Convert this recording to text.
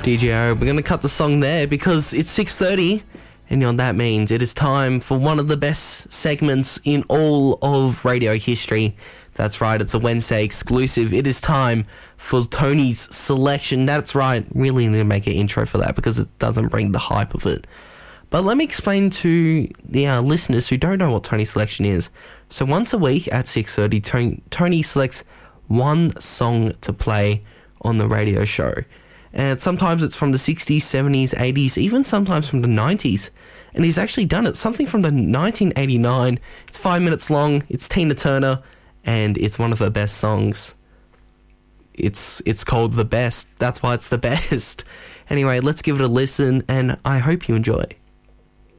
DJO, we're going to cut the song there because it's 6:30, and you know what that means. It is time for one of the best segments in all of radio history. That's right, it's a Wednesday exclusive. It is time for Tony's Selection. That's right, really need to make an intro for that because it doesn't bring the hype of it. But let me explain to the listeners who don't know what Tony's Selection is. So once a week at 6:30, Tony selects one song to play on the radio show. And sometimes it's from the 60s, 70s, 80s, even sometimes from the 90s. And he's actually done it. Something from the 1989. It's 5 minutes long. It's Tina Turner. And it's one of her best songs. It's called The Best. That's why it's the best. Anyway, let's give it a listen. And I hope you enjoy.